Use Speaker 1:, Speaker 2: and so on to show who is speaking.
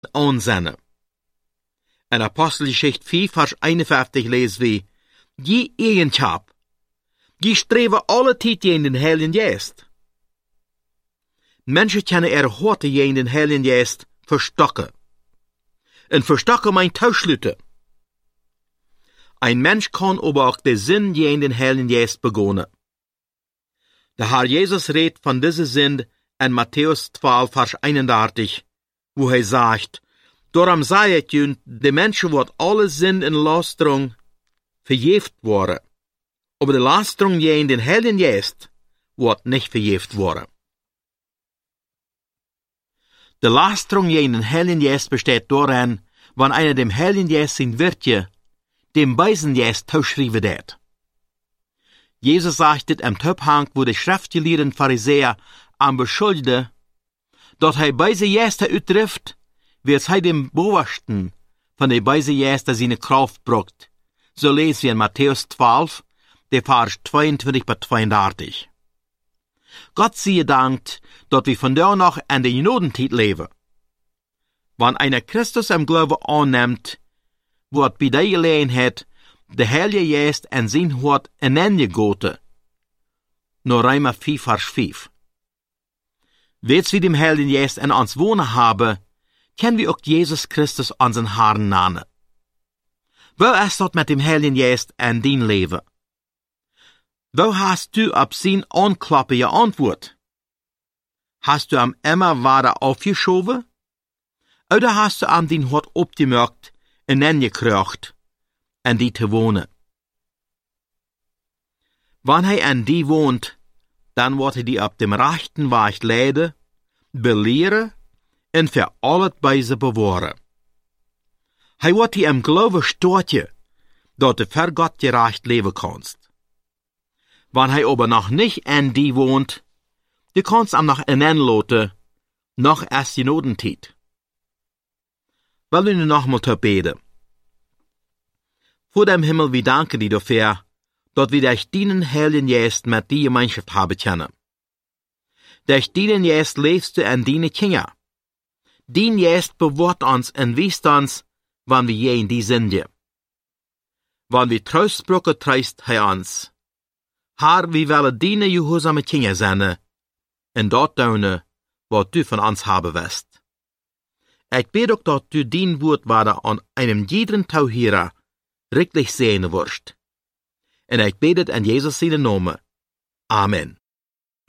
Speaker 1: aanzennen. In Apostelgeschichte 4, vers 51 lezen we, die eigenschap, die streven alle tijd in den Heiligen Geest. Mensen kunnen harte in den Heiligen Geest verstocken. En verstocken meint tauschluten. Ein Mensch kann aber auch den Sinn in den Heiligen Geest begonnen. Der Herr Jesus redet von dieser Sinn in Matthäus 12, vers 31, wo er sagt, darum sei es jün, de Menschen wird alle Sinn in Lasterung verjeft worden. Aber die Lasterung in den Heiligen Geest wird nicht verjeft worden. Die Lasterung in den Heiligen Geest besteht darin, wenn einer dem Heiligen Geest sein Wirtje dem Beisen Geest tauschschreiben det. Jesus sagte im Töpfhang, wo die schriftgelehrten Pharisäer am beschuldigte, dass er Beise Geest uittrifft, wird er dem Bewachten von der Beise Geest seine Kraft brucht. So lesen wir in Matthäus 12, der Vers 22 bis 32. Gott sei Dank, dass wir von da noch an der Genodenzeit leben. Wenn einer Christus im Glauben annimmt, wird bei der Gelegenheit der Heilige Geist an sein Hort hineingegoten. Nur Römer 5, Vers 5. Weil's wir dem Heiligen Geist in uns wohnen haben, können wir auch Jesus Christus an sein Haaren nahen. Wo ist dort mit dem Heiligen Geist an dein Leben? Wo hast du ab sein Anklappe geantwortet? Hast du am immer weiter aufgeschoben? Oder hast du an dein Hort abgemerkt und angekriegt, an die zu wohnen? Wenn er an die wohnt, dann wird er die auf dem rechten Weg leiden, belehren und für alle Weise bewahren. Er wird dir im Glauben storten, dass du für Gott gerecht leben kannst. Wenn er aber noch nicht an die wohnt, du kannst ihm noch inanlaten, noch erst die Genodenzeit. Wollen wir noch mal beten. Vor dem Himmel, wir danken dir dafür, dass wir durch deinen Heiligen Geist mit die Gemeinschaft haben können. Durch deinen Geist lebst du an deine Kinder. Dein Geist bewahrt uns und weist uns, wann wir je in die sind. Wann wir Trostbrücke treist bei uns. Herr, wir wollen deine gehorsame Kinder sein, und dort tun, was du von uns haben wirst. Ich bete auch, dass du dein Wort weiter an einem jeden Tauhierer wirklich sehen wirst. Und ich bete in Jesus seinen Namen. Amen.